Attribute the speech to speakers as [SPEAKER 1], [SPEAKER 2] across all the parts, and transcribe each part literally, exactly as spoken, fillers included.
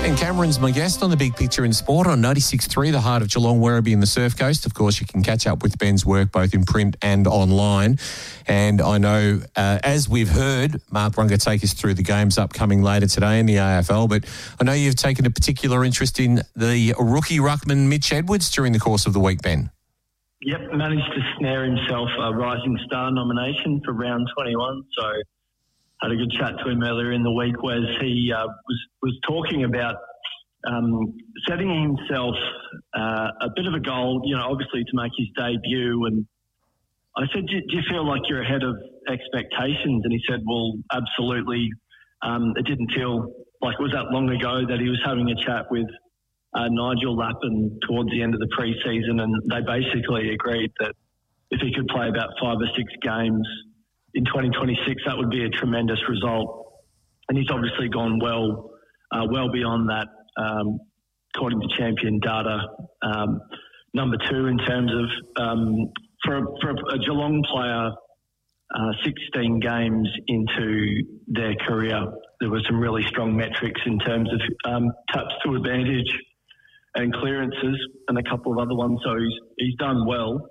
[SPEAKER 1] Ben Cameron's my guest on The Big Picture in Sport on ninety-six point three, the heart of Geelong, Werribee and the Surf Coast. Of course, you can catch up with Ben's work both in print and online. And I know, uh, as we've heard, Mark Runga take us through the games upcoming later today in the A F L, but I know you've taken a particular interest in the rookie ruckman Mitch Edwards during the course of the week, Ben.
[SPEAKER 2] Yep, managed to snare himself a Rising Star nomination for round twenty-one, so had a good chat to him earlier in the week, where he uh, was was talking about um, setting himself uh, a bit of a goal, you know, obviously to make his debut. And I said, do, do you feel like you're ahead of expectations? And he said, well, absolutely. Um, it didn't feel like it was that long ago that he was having a chat with uh, Nigel Lappin towards the end of the pre-season, and they basically agreed that if he could play about five or six games in twenty twenty-six, that would be a tremendous result. And he's obviously gone well, uh, well beyond that, um, according to Champion Data. Um, number two in terms of, um, for, for a Geelong player, uh, sixteen games into their career, there were some really strong metrics in terms of um, taps to advantage and clearances and a couple of other ones. So he's, he's done well.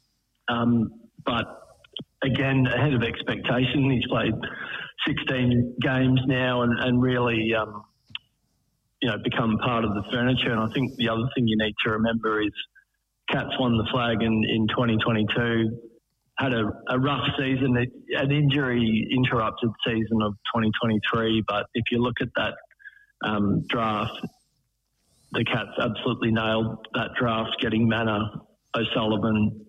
[SPEAKER 2] Um, but Again, ahead of expectation. He's played sixteen games now and, and really, um, you know, become part of the furniture. And I think the other thing you need to remember is Cats won the flag in, in twenty twenty-two, had a, a rough season, an injury-interrupted season of twenty twenty-three. But if you look at that um, draft, the Cats absolutely nailed that draft, getting Manor, O'Sullivan,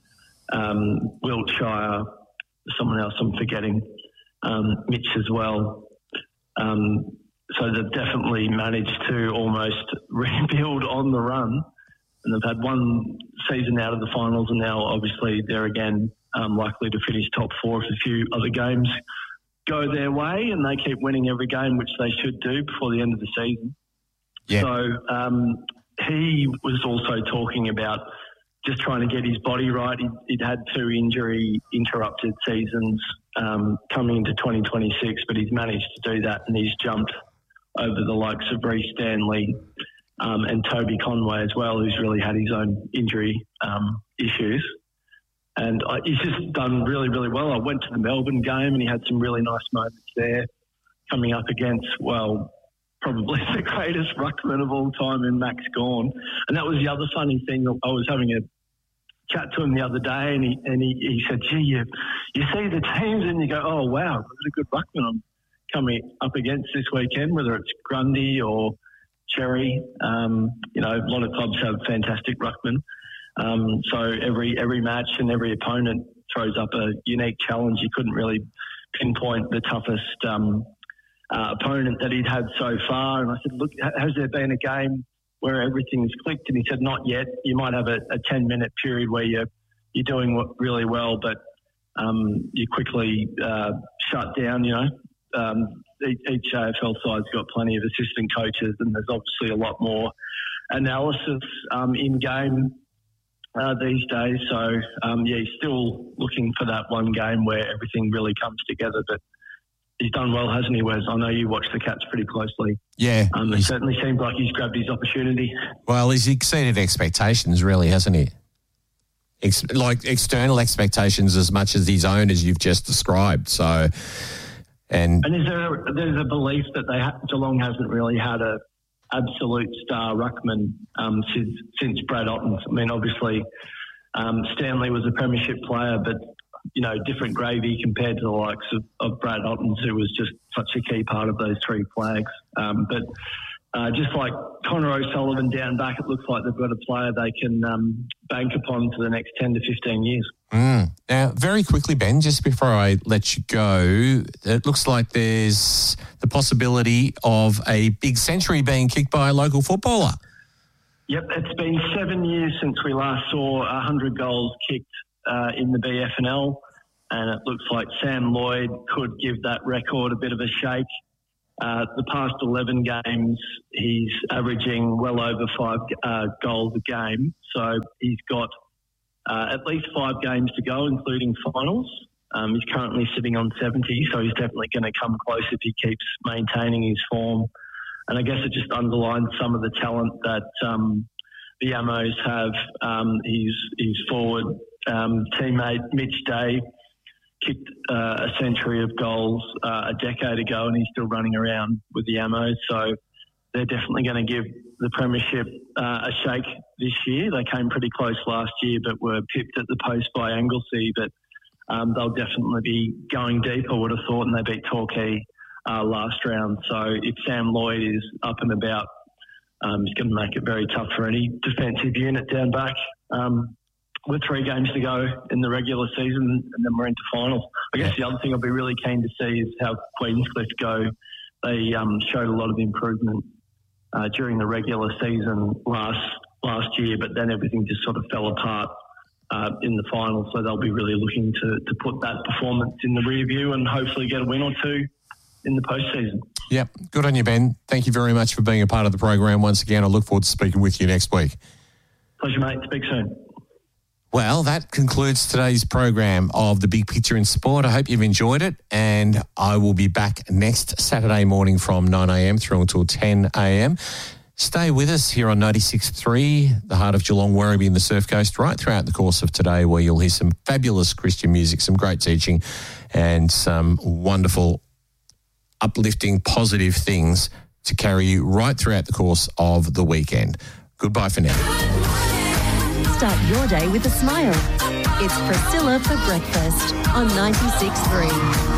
[SPEAKER 2] Um, Wiltshire, someone else I'm forgetting, um, Mitch as well. Um, so they've definitely managed to almost rebuild on the run, and they've had one season out of the finals, and now obviously they're again um, likely to finish top four if a few other games go their way, and they keep winning every game, which they should do before the end of the season.
[SPEAKER 1] Yeah.
[SPEAKER 2] So um, he was also talking about just trying to get his body right. He'd, he'd had two injury-interrupted seasons um, coming into twenty twenty-six, but he's managed to do that, and he's jumped over the likes of Reece Stanley um, and Toby Conway as well, who's really had his own injury um, issues. And I, he's just done really, really well. I went to the Melbourne game, and he had some really nice moments there, coming up against, well, probably the greatest ruckman of all time in Max Gawn. And that was the other funny thing. I was having a chat to him the other day, and he and he, he said, gee, you, you see the teams and you go, oh, wow, what a good ruckman I'm coming up against this weekend, whether it's Grundy or Cherry. Um, you know, a lot of clubs have fantastic ruckmen. Um, so every every match and every opponent throws up a unique challenge. You couldn't really pinpoint the toughest um Uh, opponent that he'd had so far. And I said, look, has there been a game where everything's clicked? And he said, not yet. You might have a, a ten-minute period where you're, you're doing really well, but um, you quickly uh, shut down, you know. Um, each, each A F L side's got plenty of assistant coaches, and there's obviously a lot more analysis um, in-game uh, these days. So, um, yeah, he's still looking for that one game where everything really comes together, but he's done well, hasn't he, Wes? I know you watch the Cats pretty closely.
[SPEAKER 1] Yeah.
[SPEAKER 2] Um, it certainly seems like he's grabbed his opportunity.
[SPEAKER 1] Well, he's exceeded expectations, really, hasn't he? Ex- like external expectations as much as his own, as you've just described. So, and
[SPEAKER 2] and is there a, there's a belief that they ha- Geelong hasn't really had a absolute star ruckman um, since since Brad Ottens. I mean, obviously, um, Stanley was a premiership player, but you know, different gravy compared to the likes of, of Brad Ottens, who was just such a key part of those three flags. Um, but uh, just like Connor O'Sullivan down back, it looks like they've got a player they can um, bank upon for the next ten to fifteen years.
[SPEAKER 1] Mm. Now, very quickly, Ben, just before I let you go, it looks like there's the possibility of a big century being kicked by a local footballer.
[SPEAKER 2] Yep, it's been seven years since we last saw one hundred goals kicked Uh, in the B F N L, and it looks like Sam Lloyd could give that record a bit of a shake. Uh, the past eleven games, he's averaging well over five uh, goals a game, so he's got uh, at least five games to go, including finals. Um, he's currently sitting on seventy, so he's definitely going to come close if he keeps maintaining his form and I guess it just underlines some of the talent that um, the Amos have. Um, his, his forward um, teammate, Mitch Day, kicked uh, a century of goals uh, a decade ago, and he's still running around with the Amos. So they're definitely going to give the premiership uh, a shake this year. They came pretty close last year, but were pipped at the post by Anglesey. But um, they'll definitely be going deep, I would have thought, and they beat Torquay uh, last round. So if Sam Lloyd is up and about, um, it's going to make it very tough for any defensive unit down back. Um, with three games to go in the regular season, and then we're into finals. I guess the other thing I'll be really keen to see is how Queenscliff go. They um, showed a lot of improvement uh, during the regular season last last year, but then everything just sort of fell apart uh, in the finals. So they'll be really looking to, to put that performance in the rear view and hopefully get a win or two in the postseason.
[SPEAKER 1] Yep. Good on you, Ben. Thank you very much for being a part of the program once again. I look forward to speaking with you next week.
[SPEAKER 2] Pleasure, mate. Speak soon.
[SPEAKER 1] Well, that concludes today's program of The Big Picture in Sport. I hope you've enjoyed it, and I will be back next Saturday morning from nine a.m. through until ten a.m. Stay with us here on ninety-six point three, the heart of Geelong, Werribee and the Surf Coast, right throughout the course of today, where you'll hear some fabulous Christian music, some great teaching, and some wonderful, uplifting, positive things to carry you right throughout the course of the weekend. Goodbye for now.
[SPEAKER 3] Start your day with a smile. It's Priscilla for breakfast on ninety-six point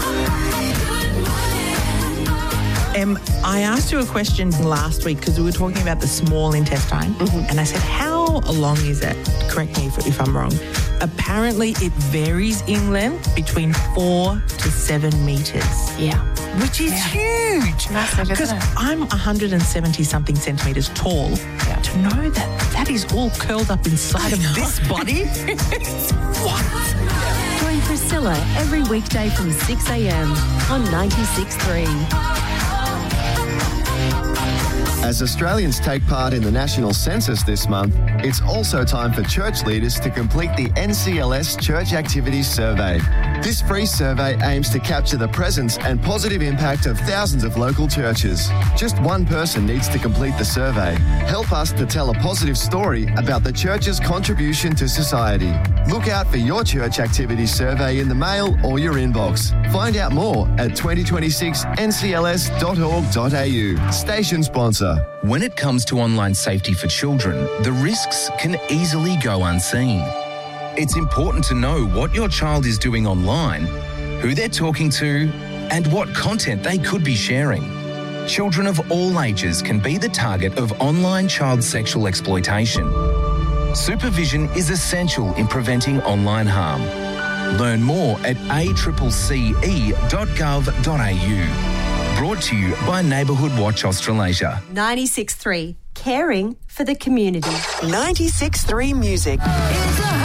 [SPEAKER 3] three.
[SPEAKER 4] Um, I asked you a question last week because we were talking about the small intestine, mm-hmm. and I said, how long is it? Correct me if, if I'm wrong. Apparently it varies in length between four to seven metres.
[SPEAKER 5] Yeah.
[SPEAKER 4] Which is
[SPEAKER 5] yeah.
[SPEAKER 4] huge.
[SPEAKER 5] Massive,
[SPEAKER 4] because I'm one hundred seventy something centimetres tall. Yeah. To know that that is all curled up inside of this body. What?
[SPEAKER 3] Join Priscilla every weekday from six a.m. on ninety-six point three.
[SPEAKER 6] As Australians take part in the national census this month, it's also time for church leaders to complete the N C L S Church Activities Survey. This free survey aims to capture the presence and positive impact of thousands of local churches. Just one person needs to complete the survey. Help us to tell a positive story about the church's contribution to society. Look out for your church activities survey in the mail or your inbox. Find out more at twenty twenty-six N C L S dot org dot A U. Station sponsor.
[SPEAKER 7] When it comes to online safety for children, the risks can easily go unseen. It's important to know what your child is doing online, who they're talking to, and what content they could be sharing. Children of all ages can be the target of online child sexual exploitation. Supervision is essential in preventing online harm. Learn more at a c c e dot gov dot a u. Brought to you by Neighbourhood Watch Australasia.
[SPEAKER 3] ninety-six point three, caring for the community.
[SPEAKER 8] ninety-six point three Music.